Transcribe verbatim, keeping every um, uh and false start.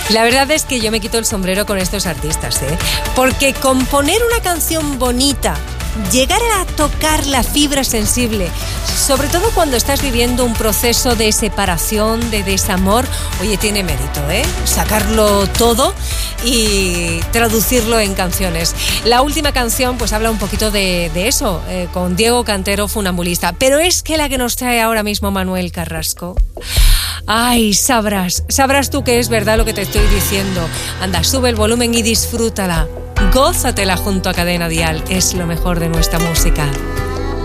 La verdad es que yo me quito el sombrero con estos artistas, ¿eh? Porque componer una canción bonita, llegar a tocar la fibra sensible, sobre todo cuando estás viviendo un proceso de separación, de desamor, oye, tiene mérito, ¿eh? Sacarlo todo y traducirlo en canciones. La última canción pues habla un poquito de, de eso, eh, con Diego Cantero, Funambulista. Pero es que la que nos trae ahora mismo Manuel Carrasco... Ay, sabrás, sabrás tú que es verdad lo que te estoy diciendo. Anda, sube el volumen y disfrútala. Gózatela junto a Cadena Dial, es lo mejor de nuestra música.